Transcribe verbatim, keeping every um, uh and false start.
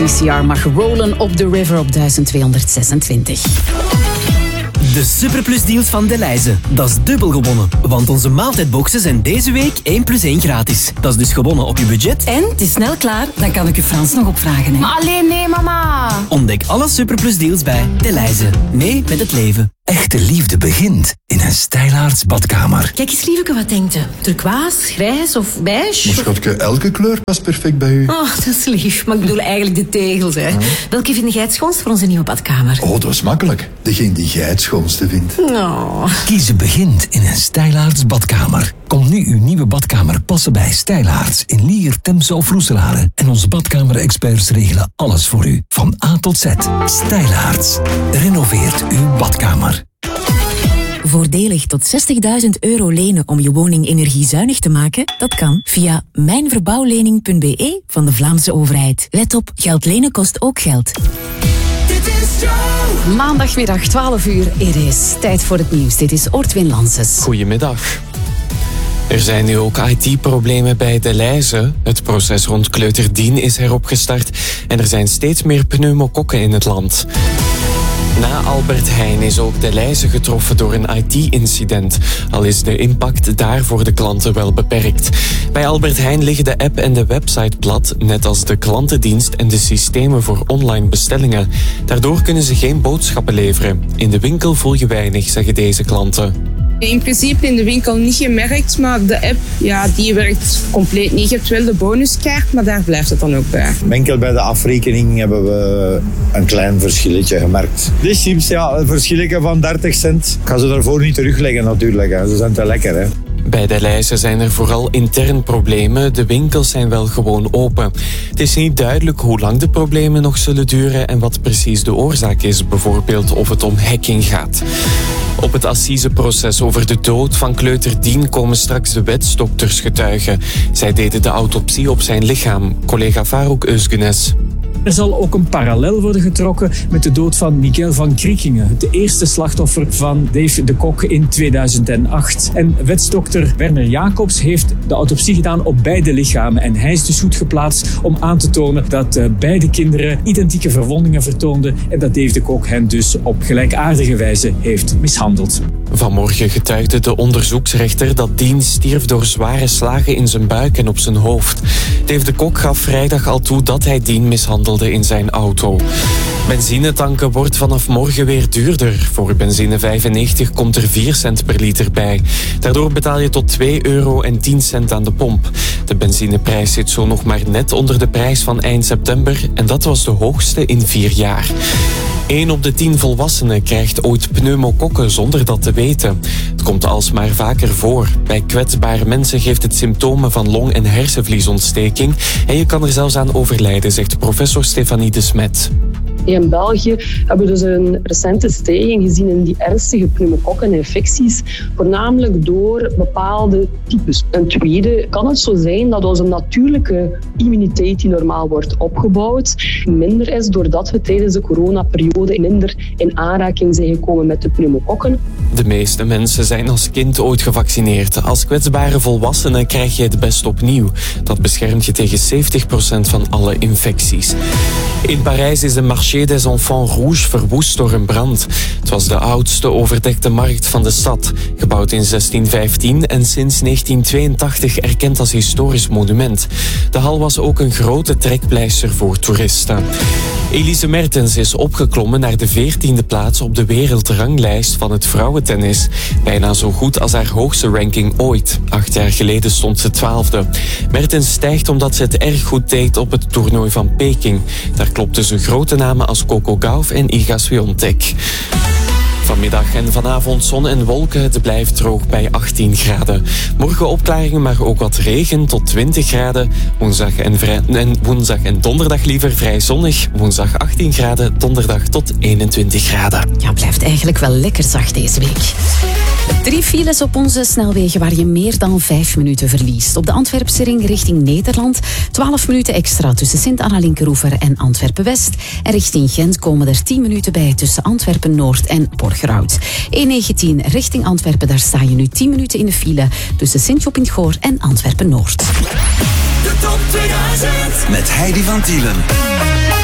V C R mag rollen op de river op duizend tweehonderdzesentwintig. De Superplus deals van Delhaize. Dat is dubbel gewonnen. Want onze maaltijdboxen zijn deze week één plus één gratis. Dat is dus gewonnen op je budget. En het is snel klaar, dan kan ik je Frans nog opvragen. Hè? Maar alleen nee, mama. Ontdek alle Superplus deals bij Delhaize. Mee met het leven. Echte liefde begint in een Stijlaarts badkamer. Kijk eens, lieveke, wat denkt u? Turquoise, grijs of beige? Maar schatje, elke kleur past perfect bij u. Oh, dat is lief, maar ik bedoel eigenlijk de tegels. Hè. Oh. Welke vind jij het schoonst voor onze nieuwe badkamer? Oh, dat is makkelijk. Degene die jij het schoonste vindt. Oh. Kiezen begint in een Stijlaarts badkamer. Kom nu uw nieuwe badkamer passen bij Stijlaarts in Lier, Temse of Roeselare. En onze badkamerexperts regelen alles voor u. Van A tot Z. Stijlaarts. Renoveert uw badkamer. Voordelig tot zestigduizend euro lenen om je woning energiezuinig te maken? Dat kan via mijnverbouwlening punt b e van de Vlaamse overheid. Let op, geld lenen kost ook geld. Maandagmiddag twaalf uur, er is tijd voor het nieuws. Dit is Ortwin Lanses. Goedemiddag. Er zijn nu ook I T-problemen bij Delhaize. Het proces rond Kleuter Dien is heropgestart en er zijn steeds meer pneumokokken in het land. Na Albert Heijn is ook Delhaize getroffen door een I T-incident. Al is de impact daar voor de klanten wel beperkt. Bij Albert Heijn liggen de app en de website plat, net als de klantendienst en de systemen voor online bestellingen. Daardoor kunnen ze geen boodschappen leveren. In de winkel voel je weinig, zeggen deze klanten. In principe in de winkel niet gemerkt, maar de app ja, die werkt compleet niet. Je hebt wel de bonuskaart, maar daar blijft het dan ook bij. Enkel bij de afrekening hebben we een klein verschilletje gemerkt. De chips, ja, een verschilletje van dertig cent. Ik ga ze daarvoor niet terugleggen natuurlijk, hè. Ze zijn te lekker. Hè. Bij Delhaize zijn er vooral intern problemen. De winkels zijn wel gewoon open. Het is niet duidelijk hoe lang de problemen nog zullen duren en wat precies de oorzaak is. Bijvoorbeeld of het om hacking gaat. Op het assiseproces over de dood van Kleuter Dien komen straks de wetsdokters getuigen. Zij deden de autopsie op zijn lichaam. Collega Farouk Özgunes. Er zal ook een parallel worden getrokken met de dood van Miguel van Kriekingen, het eerste slachtoffer van Dave de Kok in tweeduizend acht. En wetsdokter Werner Jacobs heeft de autopsie gedaan op beide lichamen. En hij is dus goed geplaatst om aan te tonen dat uh, beide kinderen identieke verwondingen vertoonden en dat Dave de Kok hen dus op gelijkaardige wijze heeft mishandeld. Vanmorgen getuigde de onderzoeksrechter dat Dien stierf door zware slagen in zijn buik en op zijn hoofd. Dave de Kok gaf vrijdag al toe dat hij Dien mishandelde in zijn auto. Benzinetanken wordt vanaf morgen weer duurder. Voor benzine vijfennegentig komt er vier cent per liter bij. Daardoor betaal je tot twee euro en tien cent aan de pomp. De benzineprijs zit zo nog maar net onder de prijs van eind september en dat was de hoogste in vier jaar. één op de tien volwassenen krijgt ooit pneumokokken zonder dat te weten. Het komt alsmaar vaker voor. Bij kwetsbare mensen geeft het symptomen van long- en hersenvliesontsteking en je kan er zelfs aan overlijden, zegt professor Stefanie de Smet. In België hebben we dus een recente stijging gezien in die ernstige pneumokokkeninfecties, voornamelijk door bepaalde types. Ten tweede kan het zo zijn dat onze natuurlijke immuniteit die normaal wordt opgebouwd minder is doordat we tijdens de coronaperiode minder in aanraking zijn gekomen met de pneumokokken. De meeste mensen zijn als kind ooit gevaccineerd. Als kwetsbare volwassene krijg je het best opnieuw. Dat beschermt je tegen zeventig procent van alle infecties. In Parijs is de Marché des Enfants Rouges verwoest door een brand. Het was de oudste overdekte markt van de stad. Gebouwd in zestien vijftien en sinds negentien tweeëntachtig erkend als historisch monument. De hal was ook een grote trekpleister voor toeristen. Elise Mertens is opgeklommen naar de veertiende plaats op de wereldranglijst van het vrouwentennis. Bijna zo goed als haar hoogste ranking ooit. Acht jaar geleden stond ze twaalfde. Mertens stijgt omdat ze het erg goed deed op het toernooi van Peking. Daar klopten ze grote namen als Coco Gauff en Iga Swiatek. Vanmiddag en vanavond zon en wolken, het blijft droog bij achttien graden. Morgen opklaringen, maar ook wat regen tot twintig graden. Woensdag en, vrij... en, woensdag en donderdag liever vrij zonnig. Woensdag achttien graden, donderdag tot eenentwintig graden. Ja, blijft eigenlijk wel lekker zacht deze week. Drie files op onze snelwegen waar je meer dan vijf minuten verliest. Op de Antwerpse ring richting Nederland. twaalf minuten extra tussen Sint-Anna-Linkeroever en Antwerpen-West. En richting Gent komen er tien minuten bij tussen Antwerpen-Noord en Borgerhout. E negentien richting Antwerpen, daar sta je nu tien minuten in de file tussen Sint-Job-in-het-Goor en Antwerpen-Noord. De top tweeduizend met Heidi van Tielen.